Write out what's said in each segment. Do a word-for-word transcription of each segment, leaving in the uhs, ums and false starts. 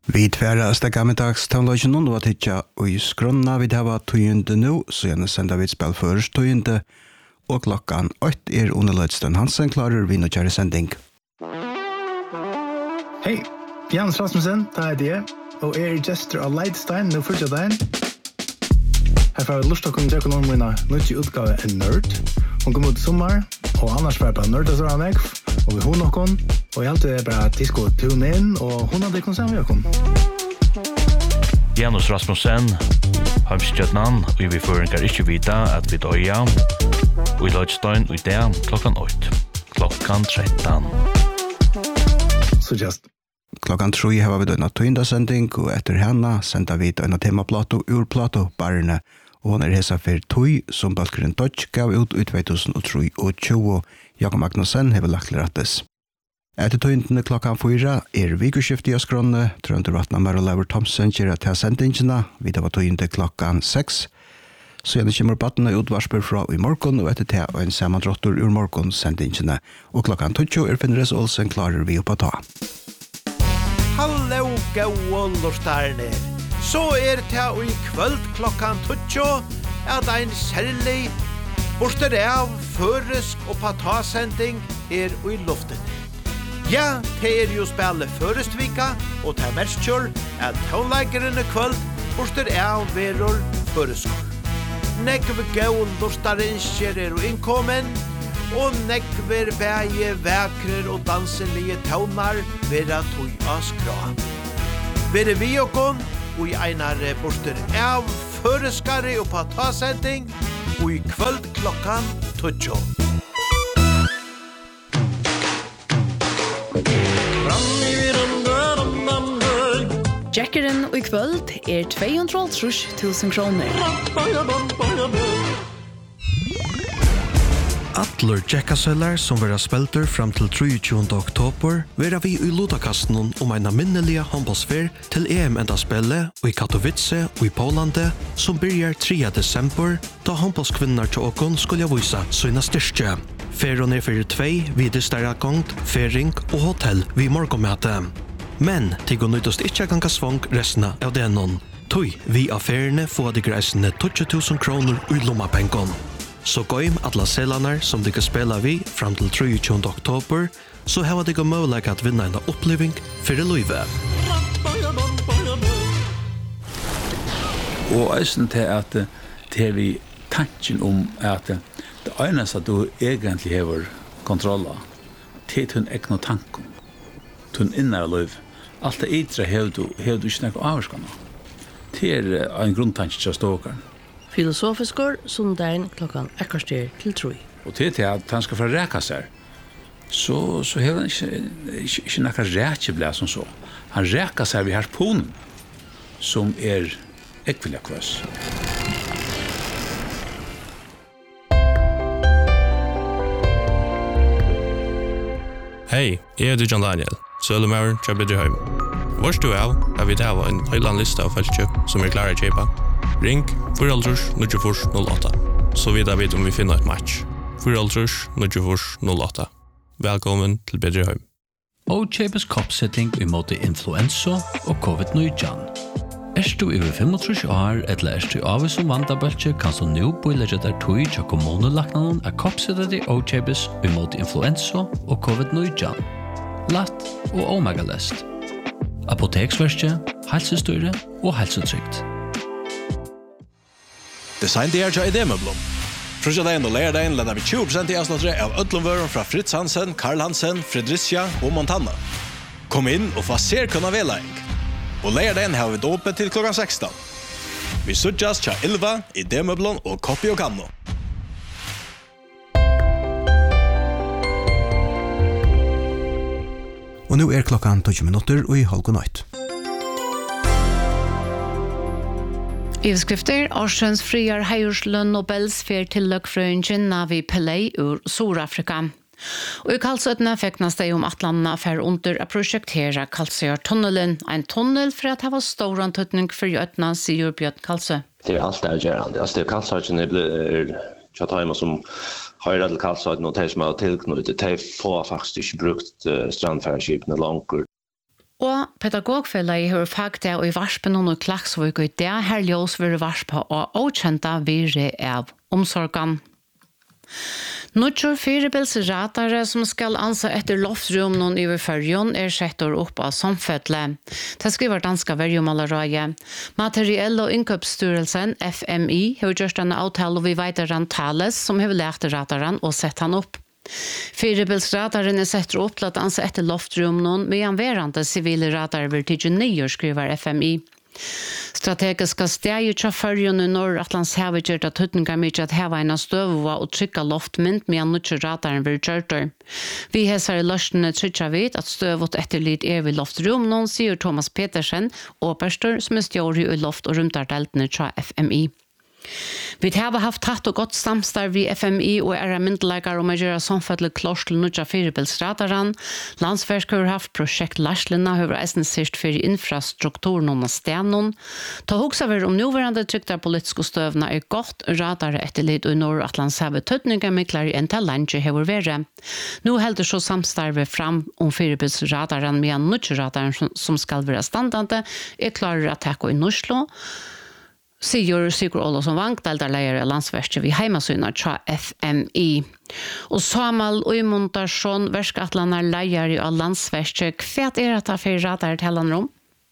Vi tvära stäcka middags tonlagen och att hitta och i skronna vid det var tøyende nu, så gärna sända vi ett spel först tøyende och klockan åtta är underlöjsten Hansen klarar vi och köra sändning. Hej, Jans Rasmussen, det är det. Och er gestor av Leidstein, nu första dagen. Här får vi lust att kunna trycka någon mina nyttig utgave en nörd. Hon kommer ut i sommar, och annars var det bara nörda så han väck. Och vi hon någon, och jag alltid är bara att tiska och tuna in, och hon hade kunnat säga om jag kom. Janus Rasmussen, Heimstjötnan, og vi føringar ikke vita at vi døya, og i Leidstein og i det klokkan åtta, klokkan tretton. Så just. Klokkan tre har vi døgna tøynda sending, og etter henne sender vi døgna temaplato, urplato, barne, og hon er hesa for tøy, som Balkeren Dodge gav ut i tjugohundratre og tjue. Jakob Magnussen har lagt til rettes. Etter tøyndene klokkan fyra er vikuskiftet i Øskronne, Trønder Vatna Merle Lever Thomsen kjører til sendingene, vi da var tøynde klokkan seks. Så gjerne kommer battene utvarsper fra i morgen, og etter til og en sammandrottor ur morgen sendingene. Og klokkan tjugo er Finnes Olsen klarer vi opp å ta. Hallo, gode lortarne. Så er det og i kvöld klokkan tjugo at ein særlig borster av føresk og patasending er i luften. Ja, det er jo spillet Førestvika, og det er merskjør at tonleggeren i kvöld borster av veror føreskår. Nekve gau lortarinskjer er og innkommen, og nekver bæge vækrer og danselige tonar vera tøy av skra. Vere vi okon, og i einar borster av føreskare og patasending, og i kvöld klokkan tjugo. Jackeren og i kvöld er tvehundraåttio tusen kroner. Atler Jackaseller som vera spelter fram til tjugotre oktober vera vi i Lodakasten om en minnelige håndballsfer til E M-endaspillet og i Katowice og i Polande som byrjar tredje desember da håndballskvinner til åkon skulle vise sina styrke. Feron er fyrir tvei videstæra gongt, fering og hotell vi morgonmøte. Men til gå nøytost ikkje ganga svang resten av dennon. Tøy vi affærene få de greisene tjugo tusen kroner ui lommapengon. Så gå im alla selanar som de kan spela vi fram til tjugotre oktober, så hava de gå mulig at vinna en oppleving fyrir luive. Og eisen til at det er vi tanken om at det eneste at du egentlig hever kontrolla til tunn ekno tanken, tunn innar luive. Alt det ytre hever du, hever du ikke nekko avskanna. Det er en grunntanke til ståkaren. Filosofiskor, sondagen klokkan ekkarster til troi. Og til til at han skal få reka seg, så, så hever han ikke, ikke, ikke nekka rekeblæ som så. Han reka seg ved harponen, som er ekvilja kvøs. Hei, jeg heter John Daniel, Sølumauren til Bedreheim. Vars du er, har vi det en høyland liste av feltkjøp som er klare å kjøpe. Ring fire null fire null åtta, så videre vet om vi finner et match. fire null fire null åtta. Velkommen til Bedreheim. O-Chapes koppsetting i måte influensa og covid nitton. Er du over femogtrýss år, eller er du av som vandabølge, kan så nå bøylegge der tog til kommunelagnanen av koppsettet O-Chapes i måte influensa og covid nitton. Latt og omegalest. Apoteksverkje, helsestøyre og helsetrygt. Design det er til idémøblom. Frusja dagen og lærer dagen leder vi tjue prosent i avsnattere av ødlomvøren fra Fritz Hansen, Karl Hansen, Fredricia og Montana. Kom inn og få ser kunna vedlæring. Og lærer dagen har vi dåpet til klokkan sekstan. Vi sutjas tja elva, idémøblom og koppi og kanno. Og nå er klokkan tjugo minutter og i halv natt. Ivskrifter, Årsens friar Heiurslund Nobels fer til løkfrøyngen Navi Pillay ur Sur-Afrika. Og i Kalsøtene feknas det om at landene fer under å projektera Kalsøyartunnelen, en tunnel for at det var stor antøtning for Jøtna, sier Bjørn Kalsø. Det er alt det er gjerne. Altså, det er Kalsøyartunnelen blir tjataimer som høyre til Kalsøyartunnelen og de som har tilknyttet, de får faktisk ikke brukt strandfærskipene langt. Og pedagogfellet har fakta og i varspen og Klaksvøk og i det her ljøs vil varspa og åkjenta vire av omsorgan. Nuttjør firebilsratare som skal ansa etter loftrum noen i førjon er setter opp av samføtle. Det skriver danska verjomalerøye. Materiell- og innkøpsstyrelsen F M I har gjort en avtale vi veiteran Thales som har lært rataren og sett han opp. Firebilsrataren er setter opp til at ansa etter loftrum noen med en verande sivile ratare vil tidje nye, skriver F M I. Strategiska steg i førjon i Nord-Atlants havet gjør at huttningar mykje at heva en av støvova og trykka loftmynd med en nuttje rataren vil kjørter. Vi hesar i lørsene trykja vid at støvot etterlid er ved loftrum, noen sier Thomas Petersen, oberster som er stjåri i loft- og rumtardeltene fra F M I. Vi har haft tatt og godt samstarv i F M I og er myndelagar om å gjøre samfunnet klart til nødja firebilsrataren. Landsverk har haft prosjekt Larslina, har eisen sist for infrastrukturen og stenen. Ta hoksa vi om nåværende trykta politiske støvna er godt radare etterlid og i Nord-Atlantshavet tøtninger miklare enn til landet har vært. Nå heldur så samstarvet fram om firebilsrataren med en nødja rataren som skal være standande er klarere at takk og i Norslo. Sigur Sigur Olsson Vank, deltaleier av landsverket ved heimasynet fra F M I. Og Samuel Uymundarsson, verskatlanar leier av landsverket. Hva er det for radar til han om?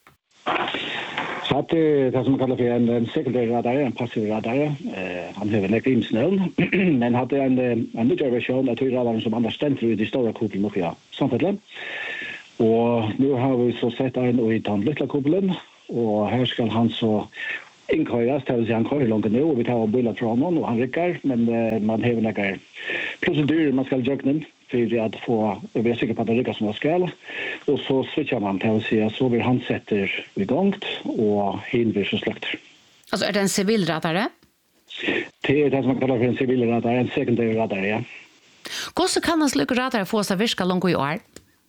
Så det er det som man kallar for en, en sekundær radar, en passiv radar. Eh, han har vel ikke imsnøvn, men hadde en, en nyttigere versjon av radaren som andre stenter i de store kuppelen oppi av samfunnet. Og nå har vi så sett en i den lille kuppelen, og her skal han så innkøyres, det vil si han køyer langt nå, og vi tar bilder fra honom, og han rykker, men uh, man har noen prosedyrer man skal gjøre den, for at få, vi er sikker på at det rykker som det skal, og så switcher man til å si at så vil han setter i gang, og hin blir så sløkt. Altså er det en civilradare? Det er det som man kaller for en civilradare, en sekundær radare, ja. Hvordan kan han slukke radare få seg virka langt i år?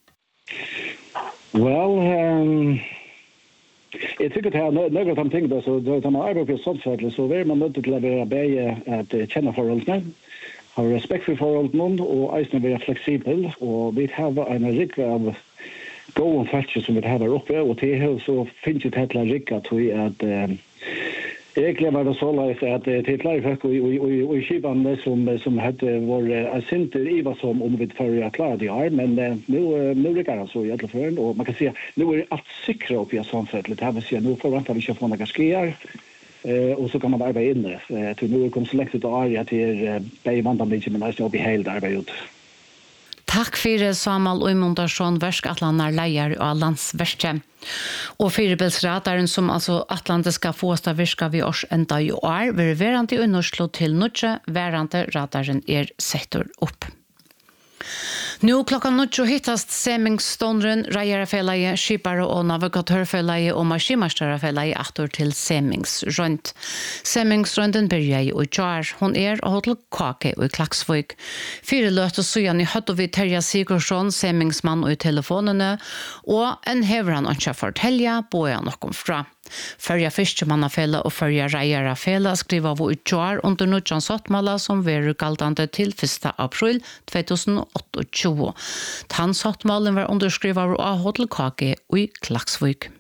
Well, um, jeg tykker at det er nødvendig om ting, så da man arbeider på sånn så er man nødt til å være bedre at kjenne forholdene, ha respekt for forholdene, og eisen være fleksibel, og vi har en rikk av gode felter som vi har her oppe, og til her så finnes det et eller rikk at vi at egentlig var det så leis at til flere folk i skibene som, som hadde vår asinter i hva som om vi fører å klare de her, men nå, nå rikker det så i alle føren, og man kan si at nå er alt sikre oppi av samfunnet, det vil si at nå forventer vi ikke å få noen skier, og så kan man arbeide inne. Til nå er kommet så lengt ut av Aria til begge vandamidje, men det er oppi hele arbeidet ut. Takk for Samuel Uymundarsson, verskatlanar leier av landsverket. Og firebilsrataren som altså Atlantet skal få oss til virka ved års enda i år, vil verande i Norslo til Nudje, verande rataren er setter opp. Nu klokkan nutjo hittast Semingsståndren, Reiarafelaie, Skipare og Navigatørfelaie og Maskinmasterafelaie atur til Semingsrønt. Semingsrønten byrja i Ujar. Hon er og hotel Kake i Klaksvøk. Fire løte sujan i høtto vi Terja Sigursson, Semingsmann og i telefonene, og en hever han ønska fortelja, boja nokkom fra. Førja Fiskemannafela og Førja Reiarafela skriva vi Ujar under nutjan sottmala som veru galdande til første april to tusen og tjue. Tannsottmalen var underskrivet av Hotel Kake i Klaksvøk.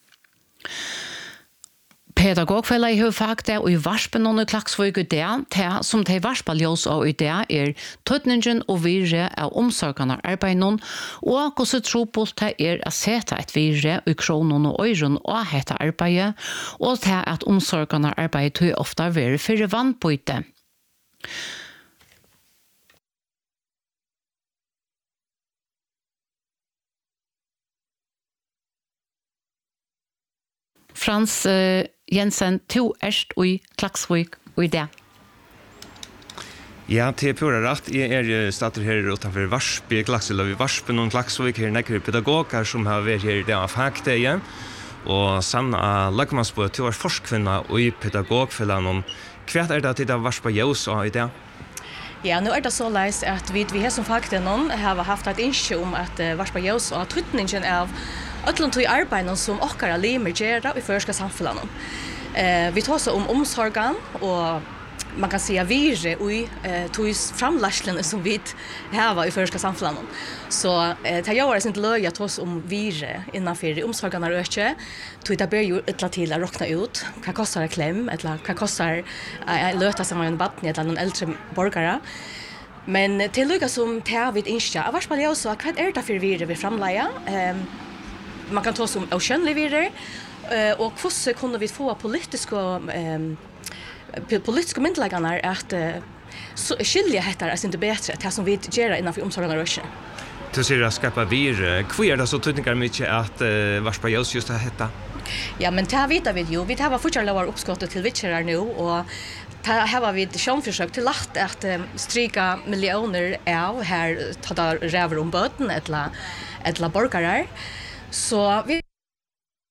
Pedagogfella i høyfakta og i varspen under Klaksvøk i det, som de varspaljås av i det er tøtningen og vire av omsorgene arbeidene, og hvordan trobult det er å sette et vire i kronen og øyren og hette arbeidet, og til at omsorgene arbeidet tog ofte være for vannbøyte. Frans uh, Jensen, to erst og i Klaksvøk og i det. Ja, til pura rett. Jeg er stater her utenfor Varsby, Klaksvøk, i Varsby og Klaksvøk. Her er nekker pedagoger som har vært her i det av fagdeie. Og Sanna Lagmansbo, til å være forskvinna og i pedagogfellan. Hva er det til det Varsby Jøs og i det? Ja, nu er det så leis at vi, vi har som fagdeie har haft et innskje om at Varsby Jøs og tøtningen av Ötland tog arbeiden som okkara limer gjerra i førska samfunnet. Eh, vi tar så om omsorgen og man kan säga vire i eh tois framläslen som vi här var i förska samfunnet. Så eh ta jag var inte löja tos om vire innanför omsorgarna röke. Tog det bör ju ett till att rockna ut. Vad kostar det kläm eller vad kostar att löta som en vatten eller någon äldre borgare. Men till lika som tar vi inte. Vad ska jag så vad är det för vire vi framlägga? Ehm man kan ta som oceanly vire eh och hur kunde vi få politiska ehm politiska myndläggarna att så skilja heter är inte bättre det som vi gör innanför omsorgarna rösche. Du ser att skapa vir kvar det så tydligen mycket att uh, varspa just just det hetta. Ja men det vet vi ju. Vi har fortsatt lovar uppskottet till vitcher nu och här har vi ett chanförsök till att att stryka miljoner av här ta där räver om böten eller eller borgare. Så vi